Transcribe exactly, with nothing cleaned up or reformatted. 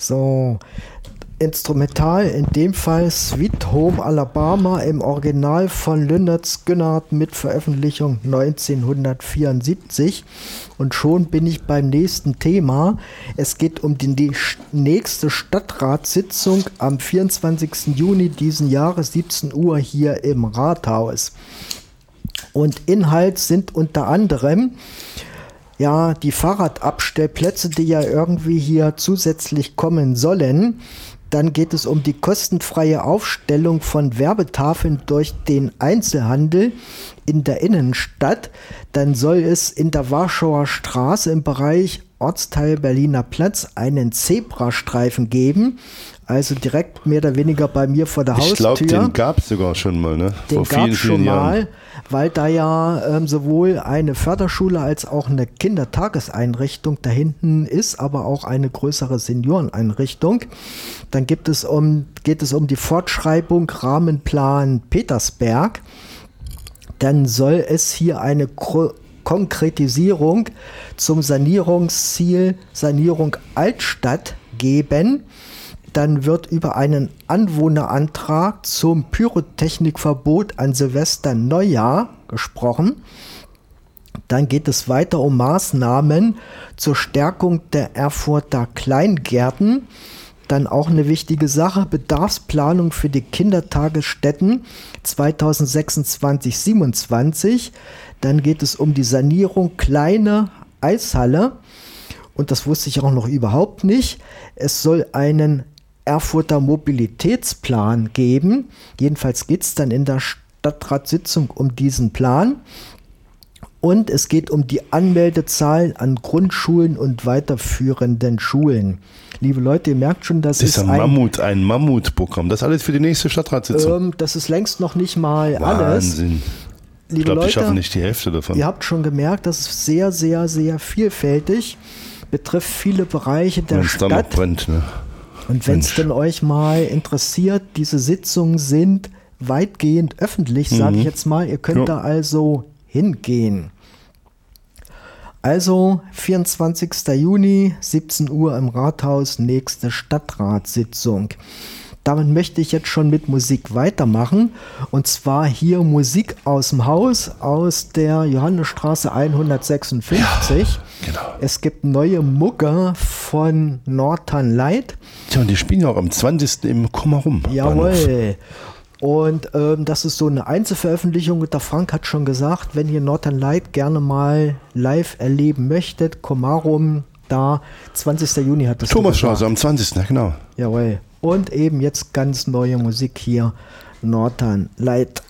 So, instrumental in dem Fall Sweet Home Alabama im Original von Lynyrd Skynyrd mit Veröffentlichung neunzehnhundertvierundsiebzig. Und schon bin ich beim nächsten Thema. Es geht um die nächste Stadtratssitzung am vierundzwanzigsten Juni diesen Jahres, siebzehn Uhr hier im Rathaus. Und Inhalt sind unter anderem ja die Fahrradabstellplätze, die ja irgendwie hier zusätzlich kommen sollen. Dann geht es um die kostenfreie Aufstellung von Werbetafeln durch den Einzelhandel in der Innenstadt. Dann soll es in der Warschauer Straße im Bereich Ortsteil Berliner Platz einen Zebrastreifen geben. Also direkt mehr oder weniger bei mir vor der Haustür. Ich glaube, den gab es sogar schon mal, ne? Den gab es schon mal, weil da ja ähm, sowohl eine Förderschule als auch eine Kindertageseinrichtung da hinten ist, aber auch eine größere Senioreneinrichtung. Dann gibt es um, geht es um die Fortschreibung Rahmenplan Petersberg. Dann soll es hier eine Kro- Konkretisierung zum Sanierungsziel Sanierung Altstadt geben. Dann wird über einen Anwohnerantrag zum Pyrotechnikverbot an Silvester Neujahr gesprochen. Dann geht es weiter um Maßnahmen zur Stärkung der Erfurter Kleingärten. Dann auch eine wichtige Sache, Bedarfsplanung für die Kindertagesstätten zweitausendsechsundzwanzig siebenundzwanzig. Dann geht es um die Sanierung Kleine Eishalle. Und das wusste ich auch noch überhaupt nicht. Es soll einen Erfurter Mobilitätsplan geben. Jedenfalls geht es dann in der Stadtratssitzung um diesen Plan. Und es geht um die Anmeldezahlen an Grundschulen und weiterführenden Schulen. Liebe Leute, ihr merkt schon, das, das ist ist ein, ein Mammut, ein Mammutprogramm. Das alles für die nächste Stadtratssitzung. Ähm, das ist längst noch nicht mal alles. Wahnsinn. Liebe ich glaube, die Leute, schaffen nicht die Hälfte davon. Ihr habt schon gemerkt, das ist sehr, sehr, sehr vielfältig. Betrifft viele Bereiche der Wenn's Stadt. Dann noch brennt, ne? Und wenn es denn euch mal interessiert, diese Sitzungen sind weitgehend öffentlich, mhm. sage ich jetzt mal. Ihr könnt ja. da also hingehen. Also vierundzwanzigsten Juni, siebzehn Uhr im Rathaus, nächste Stadtratssitzung. Damit möchte ich jetzt schon mit Musik weitermachen. Und zwar hier Musik aus dem Haus, aus der Johannesstraße hundertsechsundfünfzig. Ja, genau. Es gibt neue Mucke von Northern Light. Tja, und die spielen ja auch am zwanzigsten im Kummerum. Jawohl. Und ähm, das ist so eine Einzelveröffentlichung. Und der Frank hat schon gesagt, wenn ihr Northern Light gerne mal live erleben möchtet, Kummerum, da zwanzigsten Juni hat das Thomasstraße am zwanzigsten Ja, genau. Jawohl. Und eben jetzt ganz neue Musik hier, Northern Light.